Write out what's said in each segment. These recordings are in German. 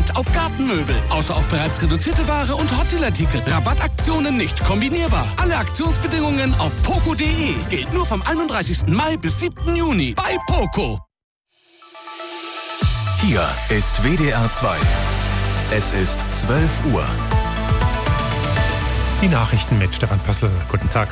Rabatt auf Gartenmöbel. Außer auf bereits reduzierte Ware und Hotdeal-Artikel. Rabattaktionen nicht kombinierbar. Alle Aktionsbedingungen auf poco.de. Gilt nur vom 31. Mai bis 7. Juni bei Poco. Hier ist WDR 2. Es ist 12 Uhr. Die Nachrichten mit Stefan Pössl. Guten Tag.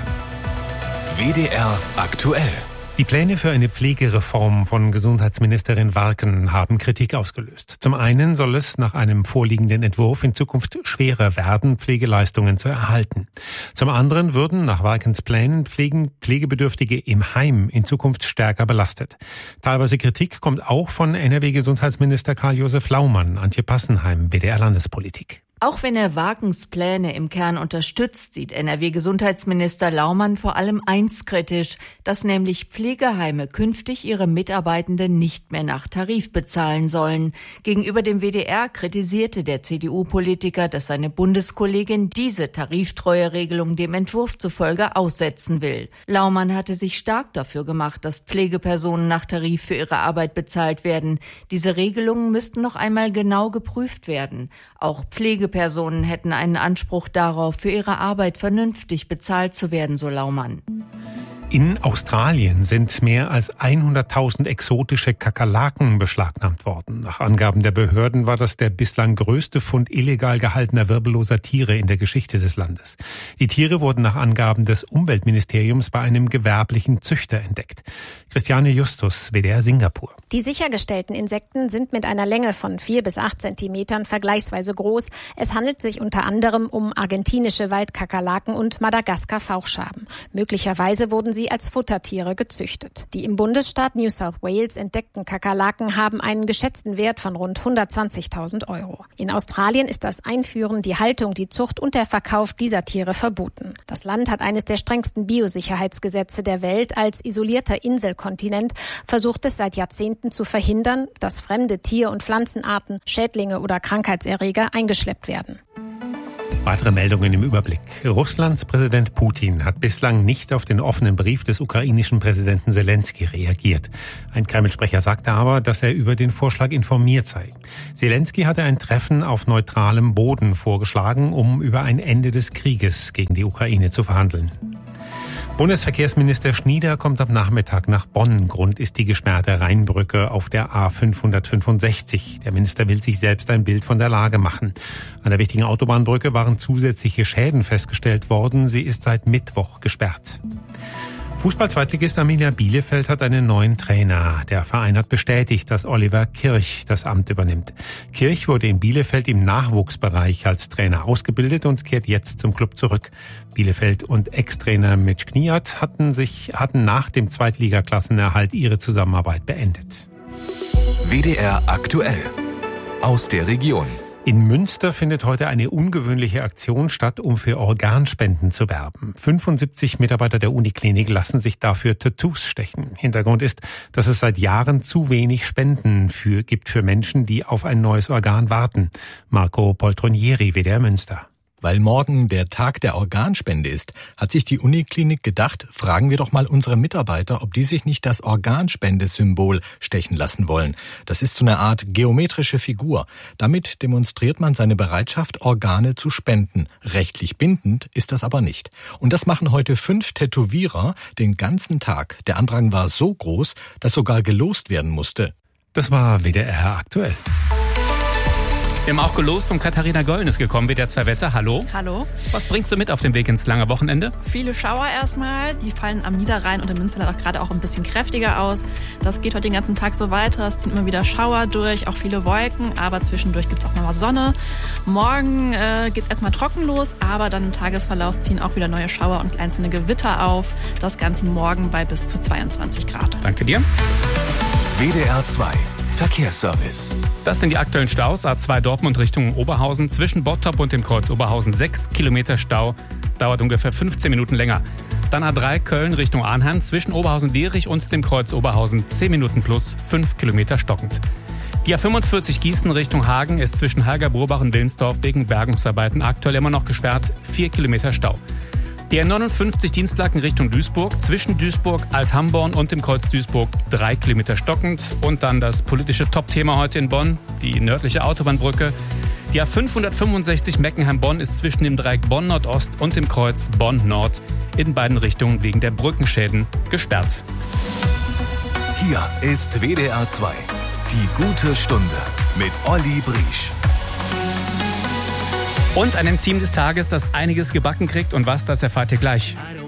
WDR aktuell. Die Pläne für eine Pflegereform von Gesundheitsministerin Warken haben Kritik ausgelöst. Zum einen soll es nach einem vorliegenden Entwurf in Zukunft schwerer werden, Pflegeleistungen zu erhalten. Zum anderen würden nach Warkens Plänen Pflegebedürftige im Heim in Zukunft stärker belastet. Teilweise Kritik kommt auch von NRW-Gesundheitsminister Karl-Josef Laumann, Antje Passenheim, WDR Landespolitik. Auch wenn er Warkens Pläne im Kern unterstützt, sieht NRW-Gesundheitsminister Laumann vor allem eins kritisch, dass nämlich Pflegeheime künftig ihre Mitarbeitenden nicht mehr nach Tarif bezahlen sollen. Gegenüber dem WDR kritisierte der CDU-Politiker, dass seine Bundeskollegin diese tariftreue Regelung dem Entwurf zufolge aussetzen will. Laumann hatte sich stark dafür gemacht, dass Pflegepersonen nach Tarif für ihre Arbeit bezahlt werden. Diese Regelungen müssten noch einmal genau geprüft werden. Auch Pflegepersonen hätten einen Anspruch darauf, für ihre Arbeit vernünftig bezahlt zu werden, so Laumann. In Australien sind mehr als 100.000 exotische Kakerlaken beschlagnahmt worden. Nach Angaben der Behörden war das der bislang größte Fund illegal gehaltener wirbelloser Tiere in der Geschichte des Landes. Die Tiere wurden nach Angaben des Umweltministeriums bei einem gewerblichen Züchter entdeckt. Christiane Justus, WDR Singapur. Die sichergestellten Insekten sind mit einer Länge von 4 bis 8 Zentimetern vergleichsweise groß. Es handelt sich unter anderem um argentinische Waldkakerlaken und Madagaskar-Fauchschaben. Möglicherweise wurden sie als Futtertiere gezüchtet. Die im Bundesstaat New South Wales entdeckten Kakerlaken haben einen geschätzten Wert von rund 120.000 €. In Australien ist das Einführen, die Haltung, die Zucht und der Verkauf dieser Tiere verboten. Das Land hat eines der strengsten Biosicherheitsgesetze der Welt. Als isolierter Inselkontinent versucht es seit Jahrzehnten zu verhindern, dass fremde Tier- und Pflanzenarten, Schädlinge oder Krankheitserreger eingeschleppt werden. Weitere Meldungen im Überblick. Russlands Präsident Putin hat bislang nicht auf den offenen Brief des ukrainischen Präsidenten Zelensky reagiert. Ein Kreml-Sprecher sagte aber, dass er über den Vorschlag informiert sei. Zelensky hatte ein Treffen auf neutralem Boden vorgeschlagen, um über ein Ende des Krieges gegen die Ukraine zu verhandeln. Bundesverkehrsminister Schnieder kommt am Nachmittag nach Bonn. Grund ist die gesperrte Rheinbrücke auf der A565. Der Minister will sich selbst ein Bild von der Lage machen. An der wichtigen Autobahnbrücke waren zusätzliche Schäden festgestellt worden. Sie ist seit Mittwoch gesperrt. Fußball-Zweitligist Arminia Bielefeld hat einen neuen Trainer. Der Verein hat bestätigt, dass Oliver Kirch das Amt übernimmt. Kirch wurde in Bielefeld im Nachwuchsbereich als Trainer ausgebildet und kehrt jetzt zum Club zurück. Bielefeld und Ex-Trainer Mitch Kniat hatten nach dem Zweitligaklassenerhalt ihre Zusammenarbeit beendet. WDR aktuell. Aus der Region. In Münster findet heute eine ungewöhnliche Aktion statt, um für Organspenden zu werben. 75 Mitarbeiter der Uniklinik lassen sich dafür Tattoos stechen. Hintergrund ist, dass es seit Jahren zu wenig Spenden gibt für Menschen, die auf ein neues Organ warten. Marco Poltronieri, WDR Münster. Weil morgen der Tag der Organspende ist, hat sich die Uniklinik gedacht, fragen wir doch mal unsere Mitarbeiter, ob die sich nicht das Organspendesymbol stechen lassen wollen. Das ist so eine Art geometrische Figur. Damit demonstriert man seine Bereitschaft, Organe zu spenden. Rechtlich bindend ist das aber nicht. Und das machen heute 5 Tätowierer den ganzen Tag. Der Andrang war so groß, dass sogar gelost werden musste. Das war WDR aktuell. Wir haben auch gelost und Katharina Gollen ist gekommen, WDR 2 Wetter. Hallo. Hallo. Was bringst du mit auf dem Weg ins lange Wochenende? Viele Schauer erstmal. Die fallen am Niederrhein und im Münsterland auch gerade auch ein bisschen kräftiger aus. Das geht heute den ganzen Tag so weiter. Es ziehen immer wieder Schauer durch, auch viele Wolken, aber zwischendurch gibt es auch mal Sonne. Morgen geht es erstmal trocken los, aber dann im Tagesverlauf ziehen auch wieder neue Schauer und einzelne Gewitter auf. Das Ganze morgen bei bis zu 22 Grad. Danke dir. WDR 2 Verkehrsservice. Das sind die aktuellen Staus. A2 Dortmund Richtung Oberhausen. Zwischen Bottrop und dem Kreuz Oberhausen 6 Kilometer Stau. Dauert ungefähr 15 Minuten länger. Dann A3 Köln Richtung Arnhem. Zwischen Oberhausen-Dierich und dem Kreuz Oberhausen 10 Minuten plus 5 Kilometer stockend. Die A45 Gießen Richtung Hagen ist zwischen Herger-Burbach und Willensdorf wegen Bergungsarbeiten aktuell immer noch gesperrt. 4 Kilometer Stau. Die R59 Dienstlaken Richtung Duisburg, zwischen Duisburg, Alt-Hamborn und dem Kreuz Duisburg 3 Kilometer stockend. Und dann das politische Top-Thema heute in Bonn, die nördliche Autobahnbrücke. Die A565 Meckenheim-Bonn ist zwischen dem Dreieck Bonn-Nordost und dem Kreuz Bonn-Nord in beiden Richtungen wegen der Brückenschäden gesperrt. Hier ist WDR 2, die gute Stunde mit Olli Briesch. Und einem Team des Tages, das einiges gebacken kriegt. Und was, das erfahrt ihr gleich.